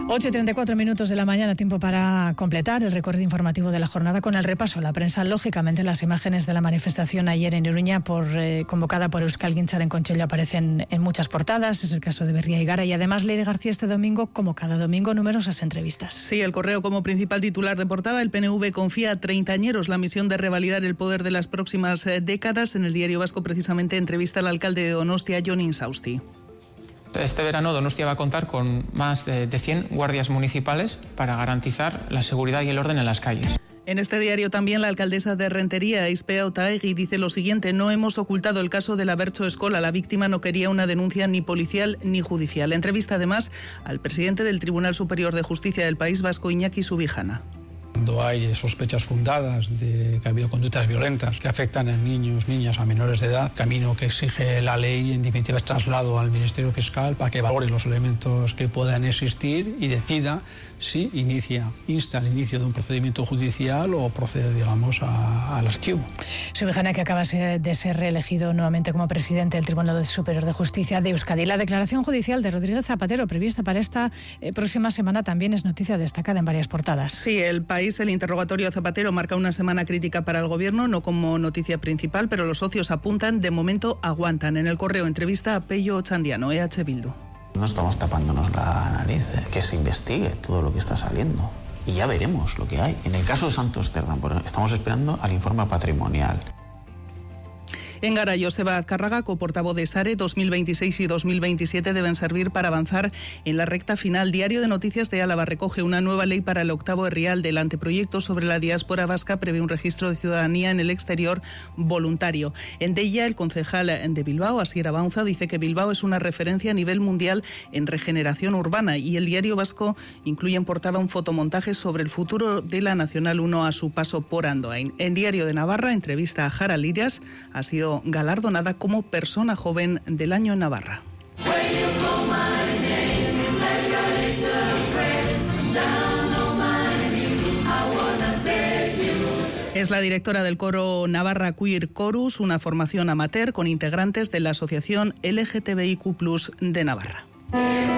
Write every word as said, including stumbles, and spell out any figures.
ocho y treinta y cuatro minutos de la mañana, tiempo para completar el recorrido informativo de la jornada con el repaso a la prensa. Lógicamente, las imágenes de la manifestación ayer en Iruña, por, eh, convocada por Euskalgintzaren Kontseilua, aparecen en muchas portadas. Es el caso de Berria Igara y además Leire García este domingo, como cada domingo, numerosas entrevistas. Sí, el Correo como principal titular de portada. El P N V confía a treintañeros la misión de revalidar el poder de las próximas eh, décadas. En el Diario Vasco, precisamente, entrevista al alcalde de Donostia, Jon Insausti. Este verano Donostia va a contar con más de cien guardias municipales para garantizar la seguridad y el orden en las calles. En este diario también la alcaldesa de Rentería, Ispea Otaegui, dice lo siguiente: no hemos ocultado el caso de la Bertso Escola. La víctima no quería una denuncia ni policial ni judicial. Entrevista además al presidente del Tribunal Superior de Justicia del País Vasco, Iñaki Subijana. Cuando hay sospechas fundadas de que ha habido conductas violentas que afectan a niños, niñas, a menores de edad, camino que exige la ley, en definitiva, es traslado al Ministerio Fiscal para que valore los elementos que puedan existir y decida si inicia, insta al inicio de un procedimiento judicial o procede, digamos, a, al archivo. Subijana, que acaba de ser reelegido nuevamente como presidente del Tribunal Superior de Justicia de Euskadi. La declaración judicial de Rodríguez Zapatero, prevista para esta eh, próxima semana, también es noticia destacada en varias portadas. Sí, el país, el interrogatorio a Zapatero marca una semana crítica para el gobierno, no como noticia principal, pero los socios apuntan, de momento aguantan. En el Correo, entrevista a Pello Ochandiano, E H Bildu. No estamos tapándonos la nariz, ¿eh? Que se investigue todo lo que está saliendo y ya veremos lo que hay. En el caso de Santosterdam, estamos esperando al informe patrimonial. En Gara, Joseba Azcárraga, coportavoz de SARE, dos mil veintiséis y dos mil veintisiete deben servir para avanzar en la recta final. Diario de Noticias de Álava recoge una nueva ley para el octavo herrial. Del anteproyecto sobre la diáspora vasca prevé un registro de ciudadanía en el exterior voluntario. En Deia, el concejal de Bilbao, Asier Abaunza, dice que Bilbao es una referencia a nivel mundial en regeneración urbana, y el Diario Vasco incluye en portada un fotomontaje sobre el futuro de la Nacional uno a su paso por Andoain. En Diario de Navarra, entrevista a Jara Lirias, ha sido galardonada como persona joven del año en Navarra. Es la directora del coro Navarra Queer Chorus, una formación amateur con integrantes de la Asociación L G T B I Q plus de Navarra.